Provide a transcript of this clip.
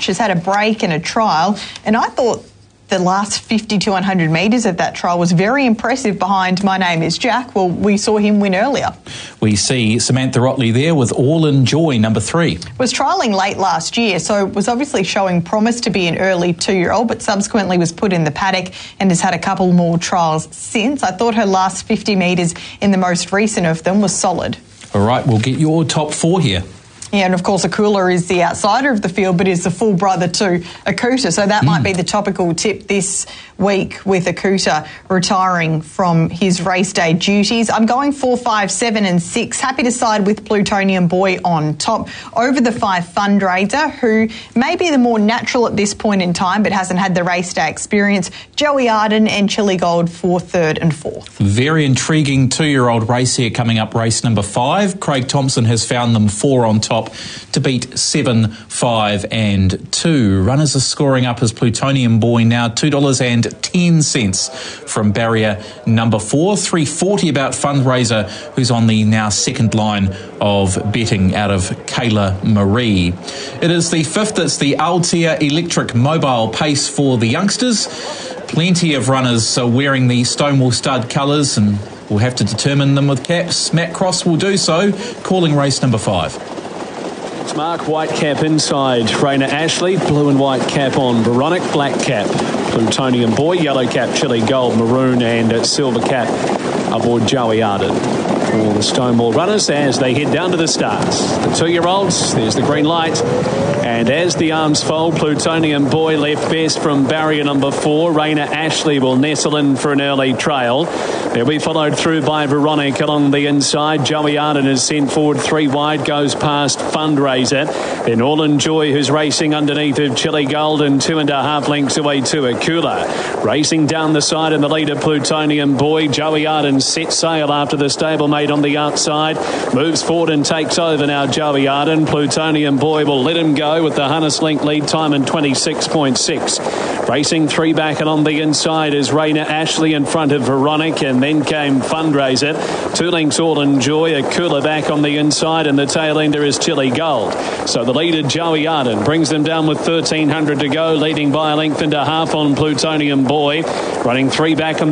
much, has had a break and a trial, and I thought the last 50 to 100 metres of that trial was very impressive behind My Name is Jack. Well, we saw him win earlier. We see Samantha Rotley there with All in Joy, number 3. Was trialling late last year, so was obviously showing promise to be an early 2-year-old, but subsequently was put in the paddock and has had a couple more trials since. I thought her last 50 metres in the most recent of them was solid. All right, we'll get your top 4 here. Yeah, and of course Akula is the outsider of the field, but is the full brother to Akuta. So that might be the topical tip this week, with Akuta retiring from his race day duties. I'm going 4, 5, 7 and 6. Happy to side with Plutonium Boy on top over the 5 Fundraiser, who may be the more natural at this point in time, but hasn't had the race day experience. Joey Arden and Chili Gold for 3rd and 4th. Very intriguing 2-year-old race here coming up, race number 5. Craig Thompson has found them 4 on top to beat 7, 5 and 2. Runners are scoring up as Plutonium Boy now $2.10 from barrier number 4. $3.40 about Fundraiser, who's on the now second line of betting out of Kayla Marie. It is the 5th. It's the Altea Electric Mobile Pace for the youngsters. Plenty of runners are wearing the Stonewall Stud colours, and we'll have to determine them with caps. Matt Cross will do so, calling race number 5. It's Mark, white cap inside. Raina Ashley, blue and white cap on. Veronic, black cap. Plutonium Boy, yellow cap, Chili Gold, maroon and silver cap aboard Joey Arden. For the Stonewall runners as they head down to the starts. The 2-year-olds, there's the green light. And as the arms fold, Plutonium Boy left best from barrier number 4. Raina Ashley will nestle in for an early trail. They'll be followed through by Veronic along the inside. Joey Arden is sent forward 3 wide, goes past Fundraiser. Then All in Joy, who's racing underneath of Chili Gold, and 2.5 lengths away to Akula. Racing down the side in the lead of Plutonium Boy. Joey Arden set sail after the stablemate on the outside. Moves forward and takes over now Joey Arden. Plutonium Boy will let him go with the harness link lead time in 26.6. Racing 3 back and on the inside is Raina Ashley in front of Veronic, and then came Fundraiser. 2 lengths All in Joy. Akula back on the inside, and the tail ender is Chili Gold. So the leader Joey Arden brings them down with 1,300 to go, leading by a length and a half on Plutonium Boy. Running 3 back on